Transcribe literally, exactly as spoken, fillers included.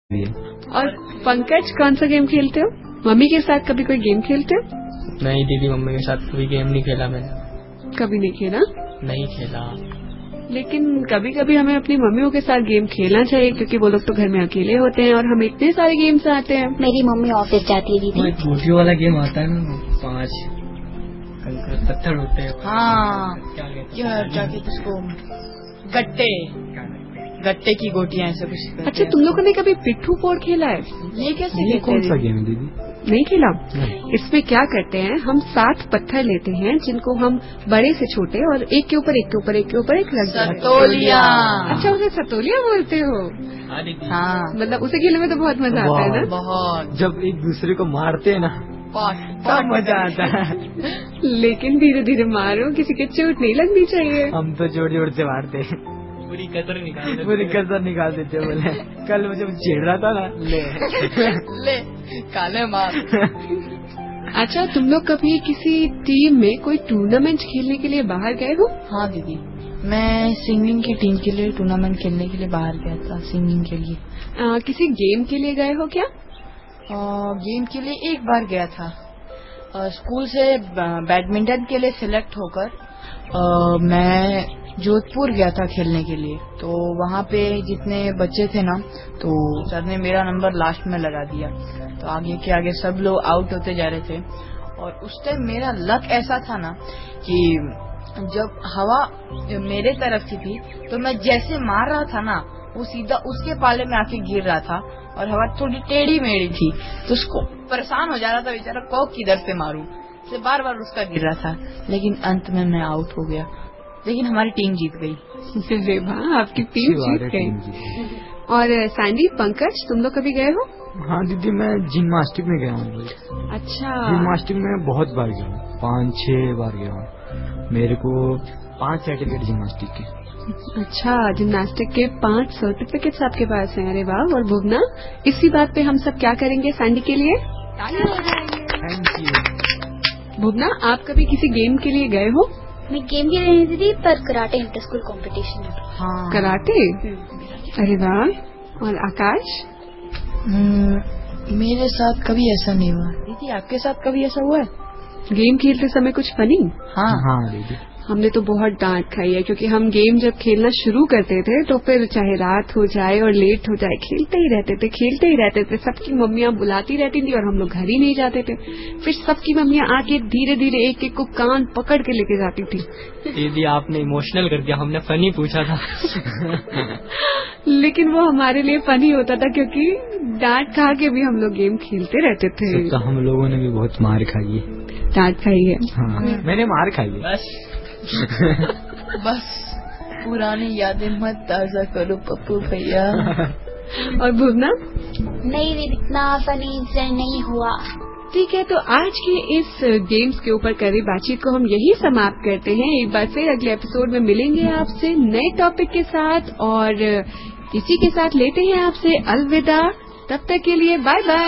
और पंकज कौन सा गेम खेलते हो? मम्मी के साथ कभी कोई गेम खेलते हो? नहीं दीदी, मम्मी के साथ कोई गेम नहीं खेला मैंने। कभी नहीं खेला? नहीं खेला। लेकिन कभी कभी हमें अपनी मम्मियों के साथ गेम खेलना चाहिए, क्योंकि वो लोग तो घर में अकेले होते हैं और हमें इतने सारे गेम्स आते हैं। मेरी मम्मी ऑफिस जाती है दीदी। गोटियों वाला गेम आता है ना, पांच कंकर पत्थर होते हैं। हाँ, क्या कहते उसको, गट्टे गट्टे की गोटियां ऐसे कुछ। अच्छा, तुम लोगों ने कभी पिट्ठू फोड़ खेला है? ये कैसे? ये कौन सा गेम है दीदी? नहीं खेला? नहीं। इसमें क्या करते हैं, हम सात पत्थर लेते हैं जिनको हम बड़े से छोटे और एक के ऊपर एक के ऊपर एक के ऊपर एक रख देते हैं। सतोलिया। अच्छा, उसे सतोलिया बोलते हो? हाँ, मतलब उसे खेलने में तो बहुत मजा आता है ना? बहुत। जब एक दूसरे को मारते हैं ना, बहुत मजा आता है। लेकिन धीरे धीरे मारो, किसी के चोट नहीं लगनी चाहिए। हम तो जोड़ जोड़ से मारते हैं, पूरी कसर निकाल देते पूरी कसर निकाल देते। बोले कल मुझे छेड़ रहा था ना, ले ले काले मार। अच्छा, तुम लोग कभी किसी टीम में कोई टूर्नामेंट खेलने के लिए बाहर गए हो? हाँ दीदी, मैं सिंगिंग की टीम के लिए टूर्नामेंट खेलने के लिए बाहर गया था। सिंगिंग के लिए। आ, किसी गेम के लिए गए हो क्या? आ, गेम के लिए एक बार गया था। आ, स्कूल से बैडमिंटन के लिए सिलेक्ट होकर आ, मैं जोधपुर गया था खेलने के लिए। तो वहाँ पे जितने बच्चे थे ना, तो सर ने मेरा नंबर लास्ट में लगा दिया। तो आगे के आगे सब लोग आउट होते जा रहे थे। और उस टाइम मेरा लक ऐसा था ना कि जब हवा मेरे तरफ की थी, तो मैं जैसे मार रहा था ना, वो सीधा उसके पाले में आके गिर रहा था। और हवा थोड़ी टेढ़ी मेढ़ी थी, तो उसको परेशान हो जा रहा था बेचारा, कौ किधर से मारूं, से बार बार उसका गिर रहा था। लेकिन अंत में मैं आउट हो गया, लेकिन हमारी टीम जीत गई। अरे वाह, आपकी टीम जीत गई। और सैंडी, पंकज, तुम लोग कभी गए हो? हाँ दीदी, मैं जिम्नास्टिक में गया हूँ। अच्छा, जिम्नास्टिक में बहुत बार गया हूँ, पाँच छह बार गया हूँ। मेरे को पांच सर्टिफिकेट जिम्नास्टिक के। अच्छा, जिम्नास्टिक के पांच सर्टिफिकेट्स आपके पास हैं। अरे वाह। और भुवना, इसी बात पे हम सब क्या करेंगे सैंडी के लिए? Thank you. भुवना, आप कभी किसी गेम के लिए गए हो? मैं गेम खेल रही थी, पर कराटे इंटर स्कूल कॉम्पिटिशन में। हाँ, कराटे? अरे वाह। और आकाश? मेरे साथ कभी ऐसा नहीं हुआ। दीदी, आपके साथ कभी ऐसा हुआ है गेम खेलते समय कुछ फनी? हाँ हाँ दीदी, हमने तो बहुत डांट खाई है, क्योंकि हम गेम जब खेलना शुरू करते थे तो फिर चाहे रात हो जाए और लेट हो जाए, खेलते ही रहते थे खेलते ही रहते थे। सबकी मम्मियां बुलाती रहती थी और हम लोग घर ही नहीं जाते थे। फिर सबकी मम्मियां आके धीरे धीरे एक एक को कान पकड़ के लेके जाती थी। दीदी, आपने इमोशनल कर दिया, हमने फनी पूछा था। लेकिन वो हमारे लिए फनी होता था, क्योंकि डांट खा के भी हम लोग गेम खेलते रहते थे। तो हम लोगों ने भी बहुत मार खाई है। डांट खाई है? हाँ, मैंने मार खाई है। बस बस पुरानी यादें मत ताजा करो पप्पू भैया। और भुवना? नहीं दीदी, इतना फनी इंसिडेंट नहीं हुआ। ठीक है, तो आज के इस गेम्स के ऊपर करी बातचीत को हम यही समाप्त करते हैं। एक बार फिर अगले एपिसोड में मिलेंगे आपसे नए टॉपिक के साथ, और इसी के साथ लेते हैं आपसे अलविदा। तब तक के लिए बाय बाय।